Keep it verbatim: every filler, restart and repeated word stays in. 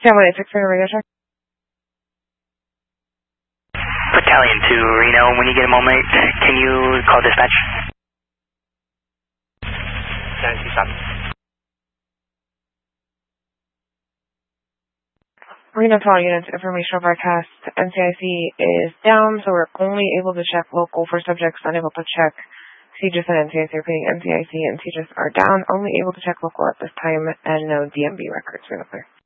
Sam one eight six for radio check. Battalion two, Reno, when you get a moment, can you call dispatch? Nancy, stop. Reno to all units, informational broadcast. N C I C is down, so we're only able to check local for subjects unable to check CGIS and N C I C. Repeating, N C I C and CGIS are down, only able to check local at this time, and no D M V records. We're clear.